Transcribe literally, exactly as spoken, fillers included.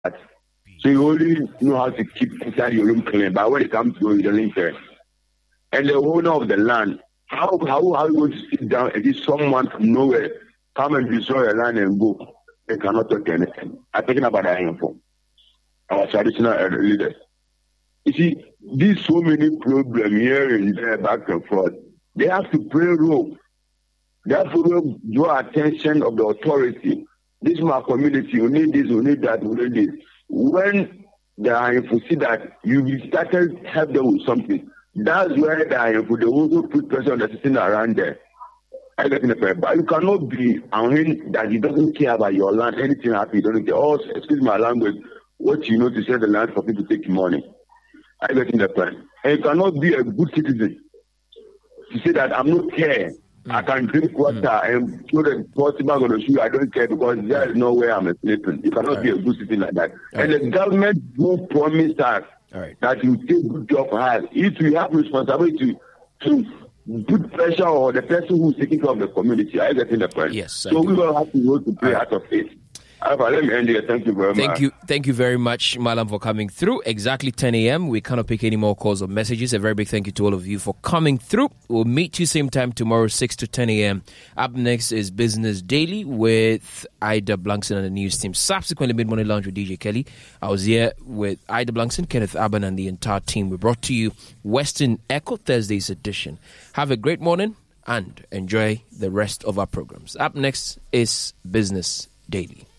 So you only know how to keep inside your room clean, but when it comes to you, don't care. And the owner of the land, how how how you going to sit down and see someone from nowhere come and destroy your land and go? They cannot talk anything. I'm talking about that info. Our traditional leaders. You see, these so many problems here and there, back and forth. They have to play a role. They have to draw attention of the authority. This is my community. We need this. We need that. We need this. When they are info, see that you started to help them with something. That's where they are info. They also put pressure on the system around there. I get in the prayer, but you cannot be on him that he doesn't care about your land. Anything happens, he doesn't care. Oh, excuse my language. What you know to sell the land for people to take money. I get in the prayer. And you cannot be a good citizen to say that I'm not care. Mm. I can drink water mm. and throw the possible on the shoe. I don't care because there is no way I'm sleeping. You cannot All be right. a good citizen like that. All and right. the government won't promise us right. that you take good job for us. If we have responsibility to put pressure on the person who's taking care of the community, I get in the point. Yes. So we will have to go to play right. out of faith. However, let me end here. Thank you very thank much. You, thank you very much, Malam, for coming through. Exactly ten a.m. We cannot pick any more calls or messages. A very big thank you to all of you for coming through. We'll meet you same time tomorrow, six to ten a.m. Up next is Business Daily with Ida Blankson and the news team. Subsequently, Mid-Morning Lounge with D J Kelly. I was here with Ida Blankson, Kenneth Aban, and the entire team. We brought to you Western Echo Thursday's edition. Have a great morning and enjoy the rest of our programs. Up next is Business Daily.